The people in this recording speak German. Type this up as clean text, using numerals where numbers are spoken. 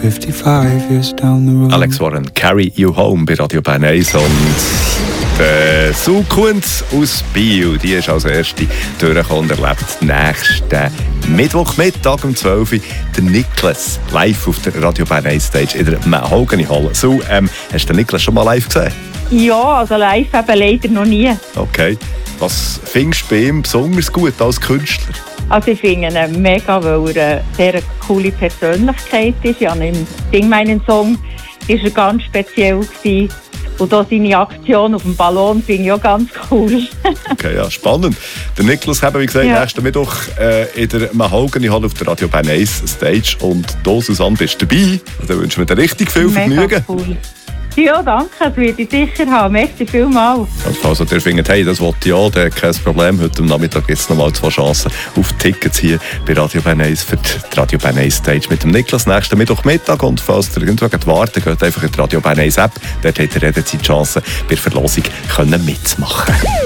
55 years down the road. Alex Warren, Carry You Home bei Radio Bern 1 und die Sukunz aus Biel, die ist als erste durchgekommen und erlebt nächsten Mittwochmittag um 12 Uhr der Niklas live auf der Radio Bern 1 Stage in der Mahogany Hall. So, hast du den Niklas schon mal live gesehen? Ja, also live eben leider noch nie. Okay. Was findest du bei ihm besonders gut als Künstler? Also ich finde ihn mega, weil er eine sehr coole Persönlichkeit ist. Ja, im Sing meinen Song war er ganz speziell gewesen. Und auch seine Aktion auf dem Ballon finde ich auch ganz cool. Okay, ja, spannend. Der Niklas haben, wie gesagt, nächsten Mittwoch in der Mahogany Hall auf der Radio Bern 1 Stage. Und du, Susanne, bist dabei. Da wünschen wir dir richtig viel Vergnügen. Cool. Ja, danke, das würde ich sicher haben. Merci vielmals. Also, ihr findet, hey, das wollte ich auch, dann kein Problem. Heute am Nachmittag gibt es nochmal 2 Chancen auf Tickets hier bei Radio Bern 1 für die Radio Bern 1 Stage mit dem Niklas nächsten Mittwochmittag. Und falls ihr irgendwo warten, geht einfach in die Radio Bern 1 App. Dort habt ihr jederzeit die Chance, bei der Verlosung mitzumachen.